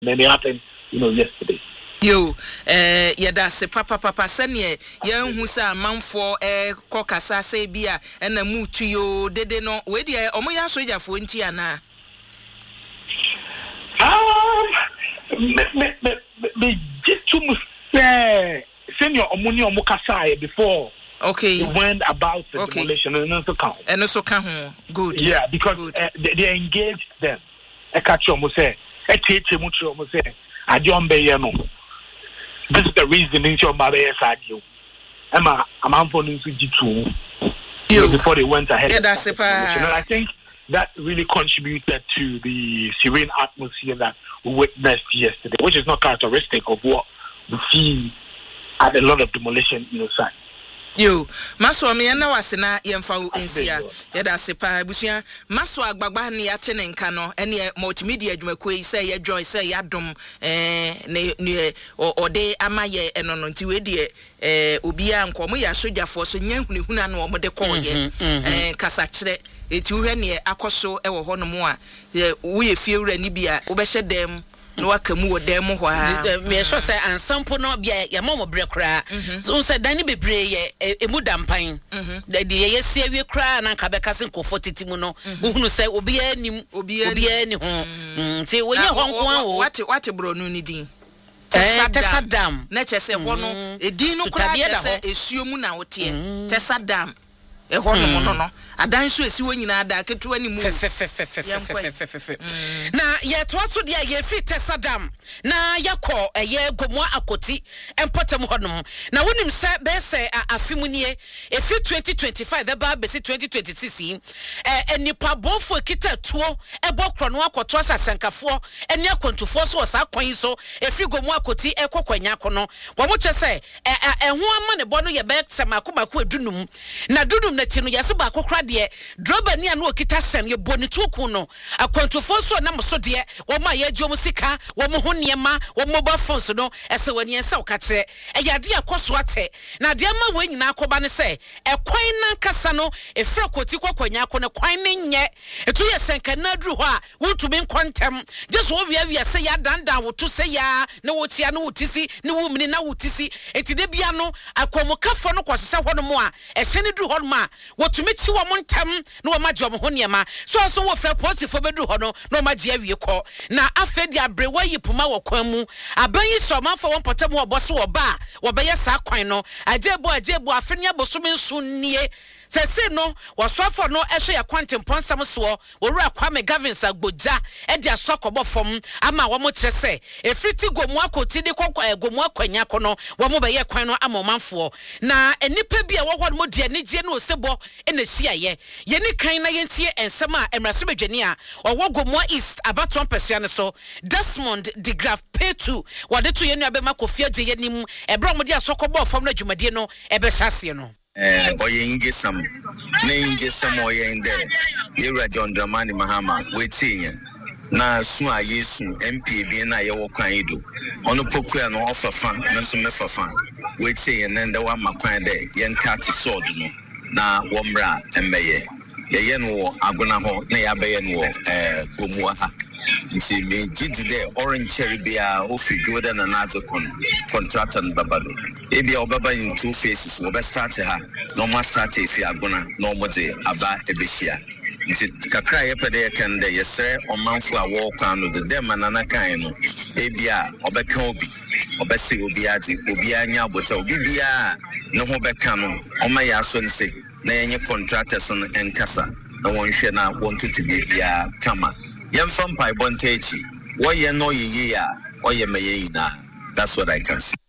then it happened, yesterday. Yo, yada papa sanye ye hu sa manfo kokasa se bia na mutu yo dede no we de omo ya sojafo nti ana me jitu say senior omuni omukasa before. Okay. They went about the demolition and also count. And also count. Good. Yeah, because they engaged them. Catch almost say, almost say, I don't pay no. This is the reason in your mother said you. Emma, I'm for G2 before they went ahead. Yeah, that's and I think that really contributed to the serene atmosphere that we witnessed yesterday, which is not characteristic of what we see at a lot of demolition sites. Yo, maso me na wasena yemfa ensia yeda sepa busia maso agbagba ne ya tene nka no ene multimedia adwumakoi say ya joy say ya dom ne ode amaye eno no nti we de obia nkomo ya sojafo so nyanhunehuna no omode koye kasa kire eti wo hwe ne akoso ewo ho no mo a wo ye fiewura ni bia wo be hye dem no akamu wodem ho a me so say ansampo no bia ya momo bre kra so say dan bebre ye emu dampan de ye sie wie kra na nka beka se nkofo titimu no uhunu say obia nim obia ni ho nti wonye ho nko an wo wate bro no ni din Tesadam na chese ho no edin no kra chese esuomu na wote Tesadam ho no adan so esi wo nyina ada ketu ani mu na ye to so dia ye fi Tesadam na yakọ eye gomo akoti empotem honom na wonim se be se afimunie efi 2025 eba be 2026 enipa bofo kita tuo ebokro no akoto asasankafo eni akontufo so sa kwan so efi gomo akoti ekokwanya kono wo mo chese eho ama ne bo no ye be semakomako edunum na dudum na ti no yese ba akokra de droba ni anu okita sen ye boni tuku no akontufo so na mso de wo ma ye adwo musika wo mo ho niema wo mobile phones no ese wani ensa okakire eyade akoso ate na de ma we nyina akoba ne se ekwan na nkasa no efre koti kwakwanya akọ ne kwan ne nye etu ye senka na duru ho a wontumi nkontem just wo wia se ya danda wo to se ya ne wo tia ne wo tisi ne wo mini na wo tisi eti de bia no akomukafo no kwose ho no mo a ehye ne duru ho ma wotumi ti wo montam ne wo magye wo ho niema so wo fre posifo beduru ho no no magye awie kọ na afedi abrewa yipuma wo kwamu abanyi somanfo won potem wo boso wo ba wo be yesa kwan no ajebo afeni abosom nsu nie sese no wasofo no ehwe ya kwantempon sam so wo ru akwame Gavins agboja e dia sokobọ fom ama wo mo kire se efiti gomu akoti de kokwa gomu akwanya kono wo mo be ye kwan no amomanfo na enipa bia wo ho mo de anigye no osebo ena hia ye ni kan na yentie ensem a emrase bedwani a owo gomu East abaton pesuane so Desmond de Graf P2 wade to ye nu abema kofia gye yenim ebra mo de asokobọ fom na dwumadie no ebe hyase no oye ingesam na ingesam oye inde Yewra John Dramani Mahama wetinye na su a Yesu MP bi na ye wo kwan ido ono pokua no ofafa na so mefafa wetinye na nda wa makwan de ye nkati sword no na wo mra emmeye ye no agona ho na ya beye no gomua ha nti me gidi de orange cherry bia ofigo de na nazo contractor babado ebia obaba in two phases we be start ha no more start efi agona no more de aba ebehia nti kakra ye pede kan de yesre omanfo a wo kwan no de dem na kan no ebia obeka obi obese obi adi obi anya abota obi bia no ho beka no oma ya so nse na yenye contractors no enkasa na wonhwe na wontutu bia kama Yemfam pai bontechi. Woye no ye ya. Oye meye ina. That's what I can see.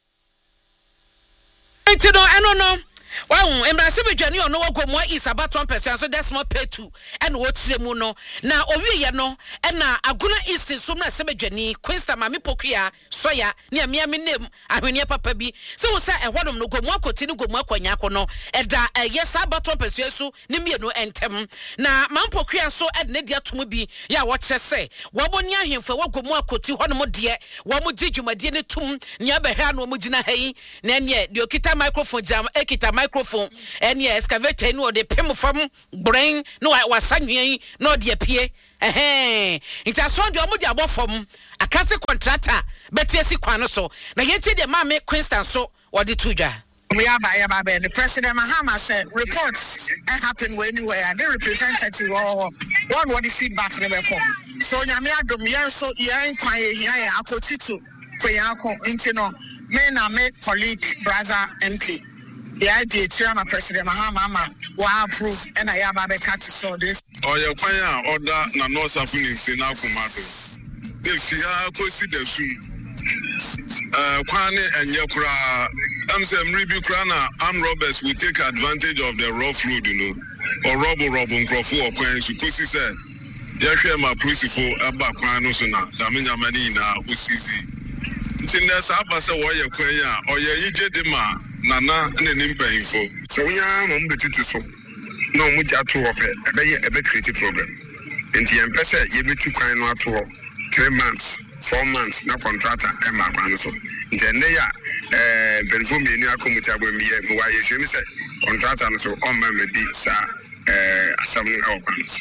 No. Well, embrace bedwani ono gomo East abaton person so that's not pay to and what mu no na owie ye no na aguna East so na sebedwani Queensta mami pokua soya ne amia me nem ahwene papa bi so wo sa ehwodom no gomo akoti ne gomo akwanya akono eda yes abaton person so ne mienu entem na mampokua so edne dia tomu bi ya wo kyese wo boni ahemfa wo gomo akoti honom de wo mo gidwumadie ne tum ne abehwa no mo gina hayi na ne de okita microphone jam ekita microphone and yeah excavator no de pem from brain no wasanwen no de pie nti aso de omo de abofom akase contractor betiesi kwan so na yenti de ma me Queenstown so wode tuja the President Mahama said reports happen anywhere. The representative or one what the feedback never come. So nyame adom yen so yen kwan here akotito for yanko intino me na me colleague brother MP. The idea chairman President Mahama will approve and I have a cut to so this. Or your choir order na no safuni sina kumato. If you are consider soon. Kwane and Yakura, I'm saying Ribukrana, armed robbers will take advantage of the rough road, or Robin Crawford or Quench, because he said, Yashua, my principal, Abba Quanosona, Damina Manina, Usizi. It's in the Sabasa Waya Quaya, or Yajedema, Nana, and an info. So we are on the tutu. No, Mujatu of a bit creative program. And the Empress, you be too kind not to 3 months. 4 months na contractor Emma Kwanoso. Intende ya benfumi ni akomuta bwe miye wa yehwe mi se contractor no so on ma medi sa asam ni Kwanoso.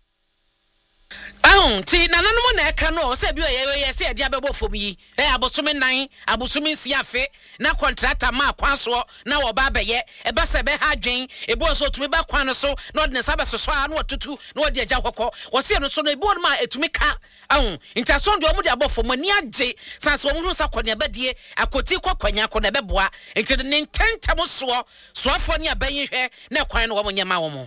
Ti nananom na eka no se bi ye se dia bebo fom yi abosome nan abosome nsiafe na contractor ma kwanso na wo ba beye e ba se be ha dwen e bo so tumi ba kwan so na odne sabe soso a na otutu na odi agya kokko wo se no so no e bo ma etumi ka nti aso ndo mu de abofom ani agye sanse wo mu sa kwanya badie akoti kwakwanya ko na beboa nti ne ntentam so afo ne aban hwe na kwan no wo mo nyama wo mo.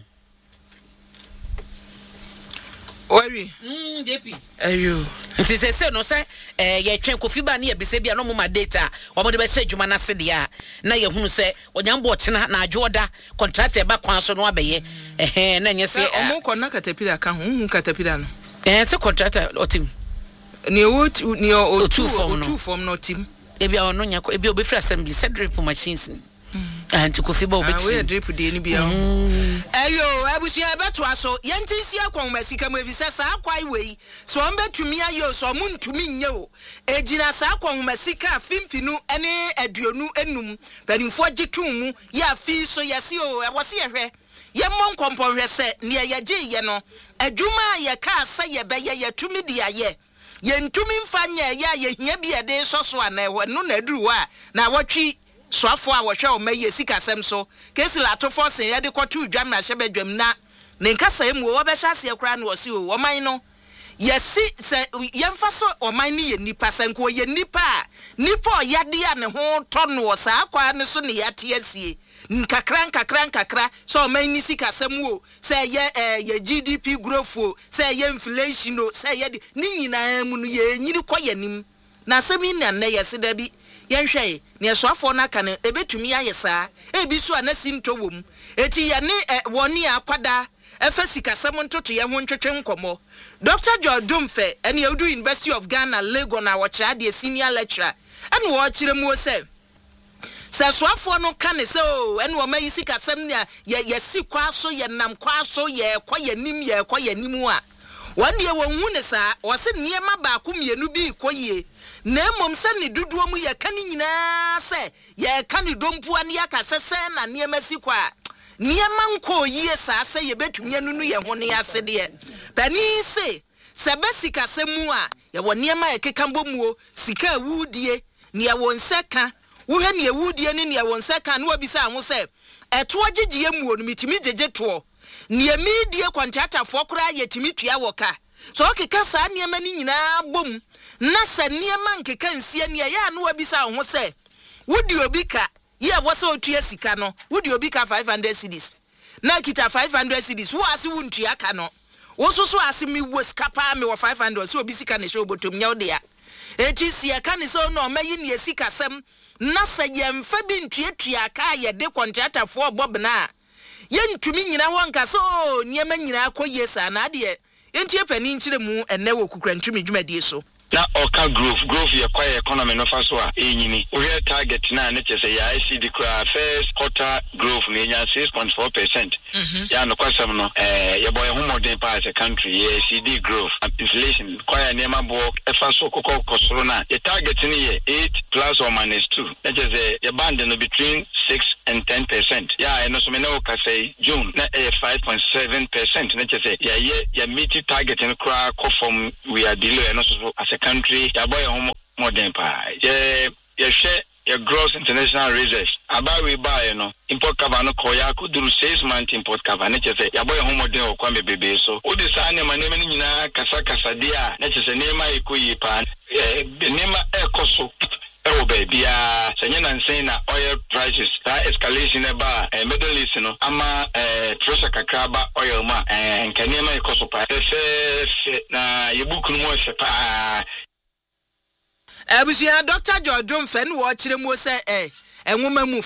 Ori DP ayo nti se no se ye twen Kofi ba na ye bise bia no mo data o mo de be se adwuma na se dia na ye hunu se onyambo otena na adwoda contract ba kwan so no abeye na nye se o mo ko na katapira ka hu katapira no se contract otim ni o two form no team e bia ono nya e bia obefra assembly se drip machines anti Kofi ba obeti we drip de ni bia ayo abusia beto aso yentisi akon masika mu evisa sa akwai wei so ombetumi ayo so muntumi nye o ejina sa akon masika fimpinu ene aduonu enum banimfo gitum mu ya fi so yesi o ewose yehwe ye monkompo hwese ne yaje ye no adwuma ye ka sa ye beye ye tumi dia ye yentumi mfanya ya ye hia bi ede soso ana ewo no na aduru wa na wotwi soafo a wo hwe o maye sikasem so kesi lato force ye de kwotu dwam na hye badwam na ne nkasa emu wo be hyase ekura na wo si o oman no yesi se yemfa so oman ni ye nipa sanko ye nipa oyade a ne ho to no sa akwa ne so ne yate asie nkakra so oman ni sikasem o se ye GDP growth o se ye inflation o se ye ni nyina mu no ye nyini koyanim na asemi na ne yesi da bi yenhwe ne soafo na ka ne ebetumi ayesa ebi so anasinto wom eti ye ne woni akwada efasikasem ntoto ye ho ntwetwe nkomo Dr. George Dumfe ene Udu University of Ghana Lagos na wochira de senior lecturer ene wo chire mu se soafo no ka ne se o ene wo mayi sikasem ne ye sikwa so ye nam kwa so ye kwa yanim a wani ye wonhu ne sa wose niema ba ko mienu bi koyie na mom se ne duduo mu ye kan nyina se ye kan dompu an ya kasese na niema sikwa niema nko yie sa se ye betumi anunu ye ho ne ase de bani se besika se mu a ye wo niema ye kekambo muo sika awudie ne ye won seka wo hwe ne awudie ne ye won seka na obisa ho se eto agigiye muo no mitimi jeje to ne medie contractor fo kura yetimi tua woka so okeka sa niema ni nyina bom na sa niema nkeka nsie ne ya na obisa ho se wudi obika ye wose otua sika no wudi obika 500 cedis na kita 500 cedis wo ase wuntua ka no wo so ase mi wo skapa me wo 500 so obi sika ne hwe obotom nya ode ya echi sia ka ne so no mayi ne sika sem na sa ye mfa bi ntuatua ka ye de contractor fo obobna yentumi nyina wonka so niema nyina akoye sa na de entie pani nkyire mu enne wo kukura ntumi dwumadie so na oka growth ye kwa economy no fa so a enyini we target na ne chese ya ICD kwa first quarter growth ne nya 6.4%. Ya no kwasam no ye boy ho modern pa as a country ye ICD growth inflation kwa ne mabo e fa so kokosoro na ye target ne ye 8 plus or minus 2. That is ye band no between 6 and 10%. Yeah, and also me know ka say June na 5.7%. Na say yeah meet target and cry from we are below and also as a country ya boy home more than pa. Yeah share your gross international reserves. About we buy, import cover no koya could do 6 months import cover. Nature say, ya boy homo de o kwame bebe. So, udi sa ane maneme ni na kasa dia. Nature say, nema iku yipan. Nema koso. Baby, Sanyan saying oil prices, that escalation about Middle East, ama Trosa Kakraba oil ma and Kanema Kosopa. Na Yabuku Mosepa. Abusia Dr. George Fen watch them was a woman move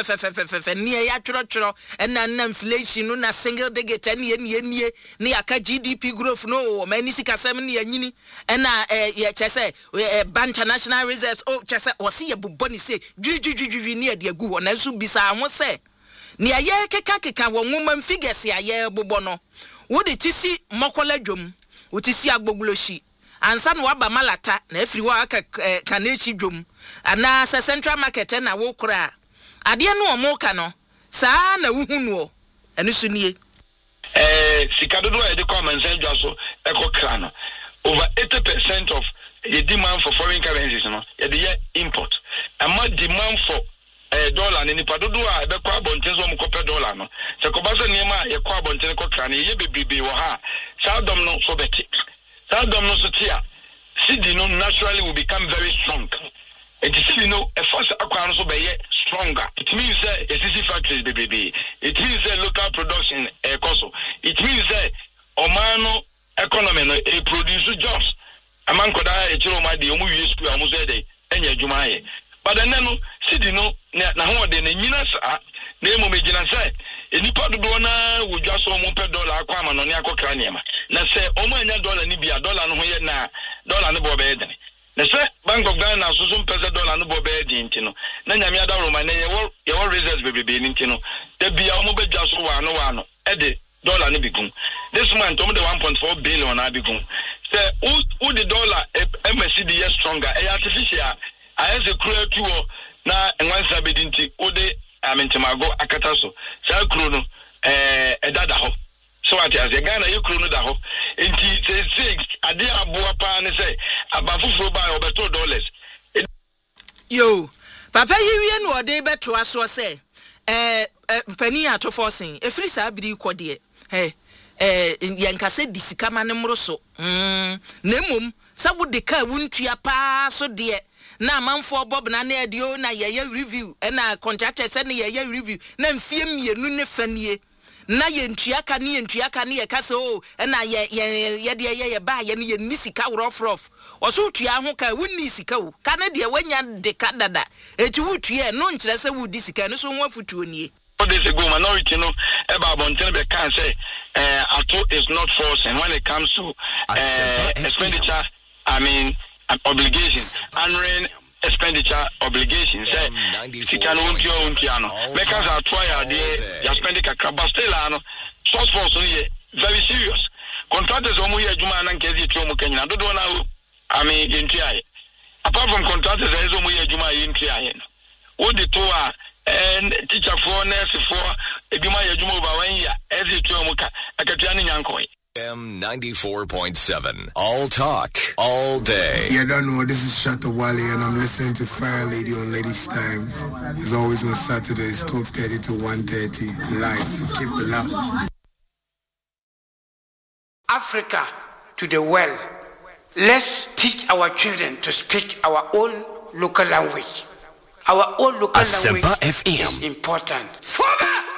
near ya choro and an inflation na single digit 10 year near GDP growth no many sika 7 year and chese bancha national reserves chese or see a buboni say juju near the gu on asu bisa mo say near ye keka woman figures ya ye bubono would it see mokola drum would see a bogloshi ansa no aba malata na afiri wa aka kanechi dwom ana sa central market na wo kura ade no omo ka no saa na wuhunu o ene so nie sikadodo e de common sense so ekokra no over 80% of the demand for foreign currencies no the import and more demand for dollar ni padodo a be kwa bonten so mkope dollar no se ko ba so niema ye kwa bonten ko kra ne ye bebibi wo ha sa dom no so beti Sadom no sotia, Sidi no naturally will become very strong. And Sidi no a first acquire so be stronger. It means that SCC factories baby. It means that local production cost. It means that Omano economy no produce jobs. Among koda e chiro ma de omu wi school amu say dey enya djuma ye. But then no Sidi no na ho de na nyina sa na emo megina say enipa dodo na wodwa so mo pe dollar akwa ma no ne akokra niema na se omo anya dollar ni bia dollar no ho ye na dollar no bo be den na se Bank of Ghana so so pese dollar no bo be den ntino na nyame adawro ma na ye wo reserves bebe ni ntino da bia omo be dwa so wa no e de dollar no bigum this month omo de 1.4 billion na bigum se who the dollar MSC the year stronger e artificial I say cruel to na enwansa bedinti wo de Amentimago akataso sa kruno edada ho so ati as Ghana ye kruno da ho enti say ade aboa pa ne say abafufuro ba obeto dollars yo papa yiwie no ode beto aso say pani ato forcing efiri sa biri kode yankase disika ma ne mroso na mum sa wode ka wuntua pa so de na manfo bob na na edio na ye review na contractor say na ye review na mfie mienu ne fanie na ye ntuaka ne ye kase o na ye de ye ba ye ne ye nisika rof oso tua ho ka wunni sika o ka na de wanya de kadada eti wutue no nkyere se wudi sika no so ho afutuo nie days ago minority no eba bonten be can say ato is not forcing when it comes to expenditure obligation and expenditure obligations sikano untiano make us atwaya de ya spend kakaba still ano source force no very serious contractors omo ye adwuma na nkezi tu omo kanyina dodo na intiaye apart from contractors there is omo ye adwuma intiaye no wo de to a teacher for nurse for adwuma ye adwuma over 1 year ezi tu omo ka akatua ne nyankoi M94.7. All talk, all day. Yeah, I don't know. This is Shatta Wale, and I'm listening to Fire Lady on Ladies Time. It's always on Saturdays, 12:30 to 1:30 live. Keep it loud. Africa to the world. Let's teach our children to speak our own local language. Our own local language is important.